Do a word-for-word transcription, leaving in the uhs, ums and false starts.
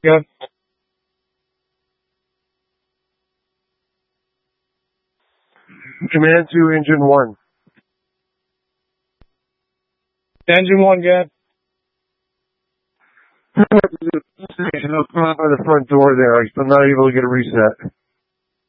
Yeah. Command to engine one. Engine one, good. I'll come out by the front door there. I'm not able to get a reset.